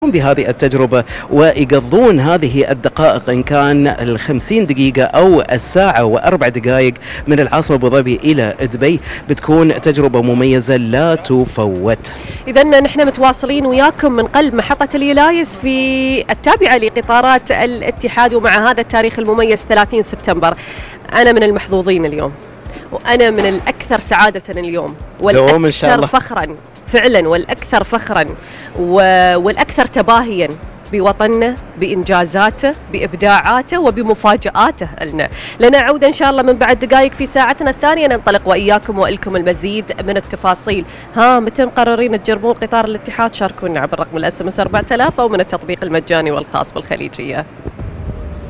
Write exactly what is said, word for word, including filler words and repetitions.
بهذه التجربة ويقضون هذه الدقائق إن كان الخمسين دقيقة أو الساعة وأربع دقائق من العاصمة أبو ظبي إلى دبي، بتكون تجربة مميزة لا تفوت. إذا نحن متواصلين وياكم من قلب محطة اليلايس في التابعة لقطارات الاتحاد، ومع هذا التاريخ المميز ثلاثين سبتمبر. أنا من المحظوظين اليوم، وأنا من الأكثر سعادة اليوم والأكثر فخرا فعلا، والأكثر فخرا والأكثر تباهيا بوطننا، بإنجازاته، بإبداعاته وبمفاجآته لنا. لنا عودة إن شاء الله من بعد دقائق في ساعتنا الثانية، ننطلق وإياكم وإلكم المزيد من التفاصيل. ها متى مقررين تجربون قطار الاتحاد؟ شاركونا عبر رقم الاس ام اس أربعة آلاف أو من التطبيق المجاني والخاص بالخليجية.